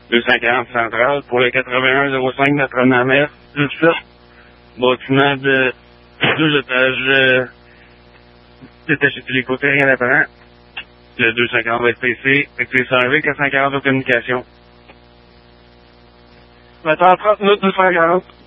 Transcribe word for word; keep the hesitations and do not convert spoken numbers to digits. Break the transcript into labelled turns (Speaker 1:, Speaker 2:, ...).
Speaker 1: deux cent quarante centrale pour le quatre-vingt-un zéro cinq Notre-Dame, dix-sept, bâtiment de deux étages euh, détaché de tous les côtés, rien d'apparent. Le deux cent quarante va être P C, avec les cent vingt, quatre cent quarante de communication.
Speaker 2: Maintenant, trente minutes, deux cent quarante.